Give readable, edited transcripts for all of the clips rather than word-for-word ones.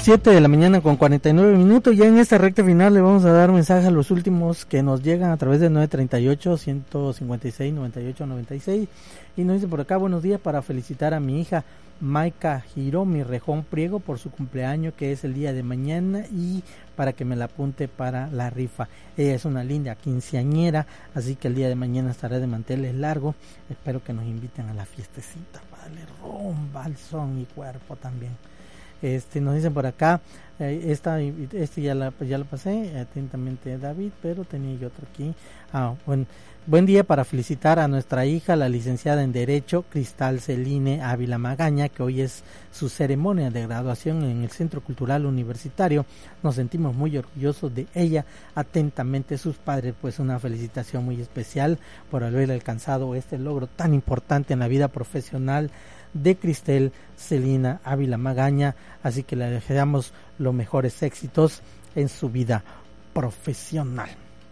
7 de la mañana con 49 minutos. Ya en esta recta final le vamos a dar mensaje a los últimos que nos llegan a través del 938-156-98-96. Y nos dice por acá: buenos días, para felicitar a mi hija Maika Hiromi Rejón Priego por su cumpleaños, que es el día de mañana, y para que me la apunte para la rifa. Ella es una linda quinceañera, así que el día de mañana estará de manteles largos. Espero que nos inviten a la fiestecita para darle rumba al son y cuerpo también. Nos dicen por acá, ya la pasé, atentamente David, pero tenía yo otro aquí. Buen día, para felicitar a nuestra hija, la licenciada en Derecho, Cristal Celine Ávila Magaña, que hoy es su ceremonia de graduación en el Centro Cultural Universitario. Nos sentimos muy orgullosos de ella. Atentamente sus padres. Pues una felicitación muy especial por haber alcanzado este logro tan importante en la vida profesional de Cristel Celina Ávila Magaña, así que le deseamos los mejores éxitos en su vida profesional.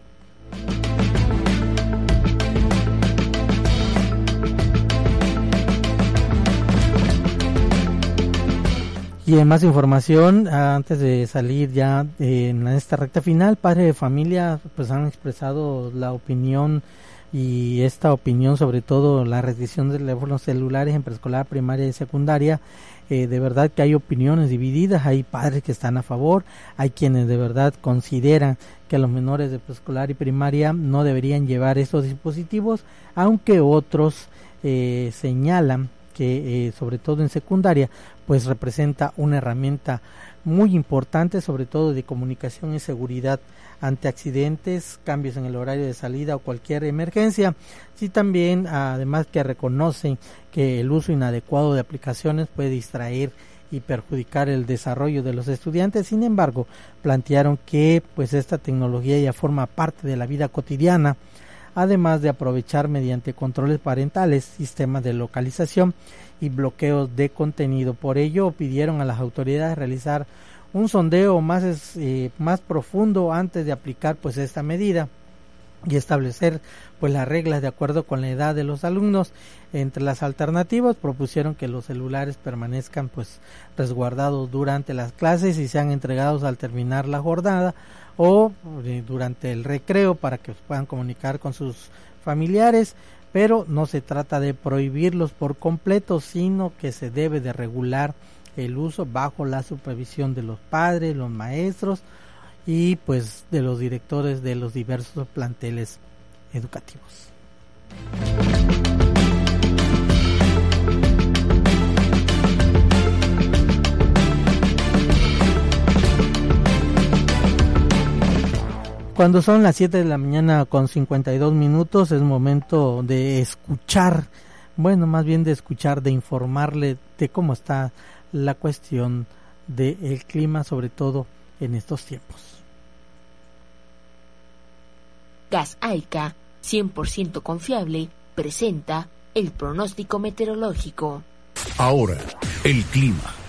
Y en más información, antes de salir ya en esta recta final, padres de familia pues han expresado la opinión, y esta opinión, sobre todo la restricción de teléfonos celulares en preescolar, primaria y secundaria. De verdad que hay opiniones divididas. Hay padres que están a favor, hay quienes de verdad consideran que los menores de preescolar y primaria no deberían llevar estos dispositivos, aunque otros señalan que sobre todo en secundaria pues representa una herramienta muy importante, sobre todo de comunicación y seguridad ante accidentes, cambios en el horario de salida o cualquier emergencia. Sí, también además que reconocen que el uso inadecuado de aplicaciones puede distraer y perjudicar el desarrollo de los estudiantes. Sin embargo, plantearon que pues esta tecnología ya forma parte de la vida cotidiana, además de aprovechar mediante controles parentales, sistemas de localización y bloqueos de contenido. Por ello, pidieron a las autoridades realizar un sondeo más profundo antes de aplicar pues esta medida y establecer pues las reglas de acuerdo con la edad de los alumnos. Entre las alternativas propusieron que los celulares permanezcan pues resguardados durante las clases y sean entregados al terminar la jornada o durante el recreo para que puedan comunicar con sus familiares, pero no se trata de prohibirlos por completo, sino que se debe de regular el uso bajo la supervisión de los padres, los maestros y pues de los directores de los diversos planteles educativos. Cuando son las 7 de la mañana con 52 minutos, es momento de escuchar, de informarle de cómo está la cuestión del clima, sobre todo en estos tiempos. Gas Aica, 100% confiable, presenta el pronóstico meteorológico. Ahora, el clima.